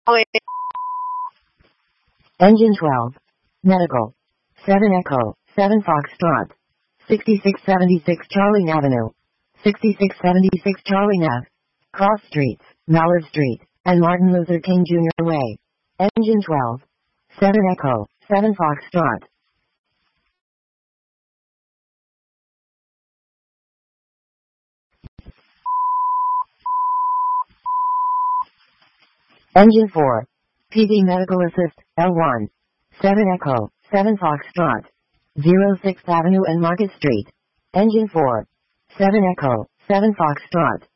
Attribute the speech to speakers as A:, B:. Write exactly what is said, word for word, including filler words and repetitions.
A: Engine twelve. Medical. seven Echo, seven Foxtrot. sixty-six seventy-six Charlie Avenue. sixty-six seventy-six Charlie Ave. Cross Streets, Mallard Street, and Martin Luther King Junior Way. Engine twelve. seven Echo, seven Foxtrot. Engine four. P D Medical Assist, L one. seven Echo, seven Foxtrot. oh sixth Avenue and Market Street. Engine four. seven Echo, seven Foxtrot.